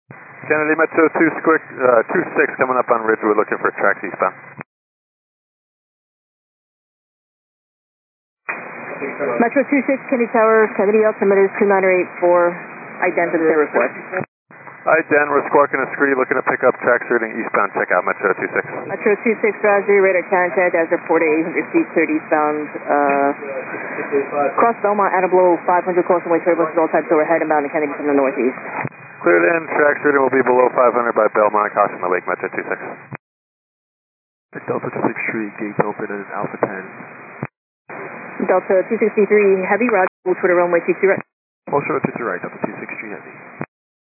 Kennedy Metro 26 coming up on Ridgewood looking for tracks eastbound. Metro 26, Kennedy Tower, Kennedy altimeter is 2984, ident to the same report. Ident, we're squawking a scree looking to pick up tracks routing eastbound, check out Metro 26. Metro 26, Roger, radar contact, as reported 800 feet, 30 eastbound, cross Belmont, Attleboro, 500 crossing way, turbulence, all types overhead, inbound to Kennedy from the northeast. Cleared in, tracks routing will be below 500 by Belmont, caution the lake, Metro 26. Delta 26 Street, gates open and Alpha 10. Delta 263, heavy, Roger, full Twitter runway 22 right. Full short to right, Delta 26 Street, heavy.